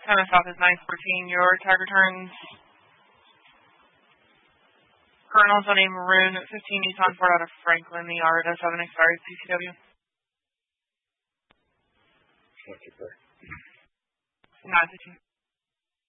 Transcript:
Kind of south is 914. Your tag returns. Colonel Sonny Maroon, 15 Nissan Ford out of Franklin. The RSA 7 expired CCW. Okay, 915.